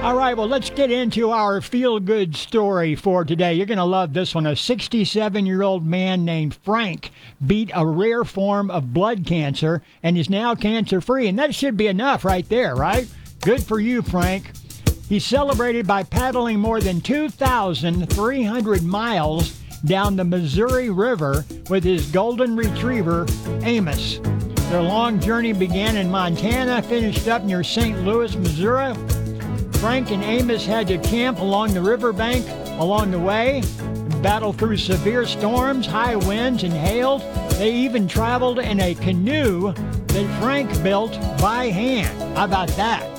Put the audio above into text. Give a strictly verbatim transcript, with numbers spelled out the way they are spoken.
All right, well, let's get into our feel-good story for today. You're going to love this one. A sixty-seven-year-old man named Frank beat a rare form of blood cancer and is now cancer-free. And that should be enough right there, right? Good for you, Frank. He's celebrated by paddling more than two thousand three hundred miles down the Missouri River with his golden retriever, Amos. Their long journey began in Montana, finished up near Saint Louis, Missouri. Frank and Amos had to camp along the riverbank along the way, and battle through severe storms, high winds, and hail. They even traveled in a canoe that Frank built by hand. How about that?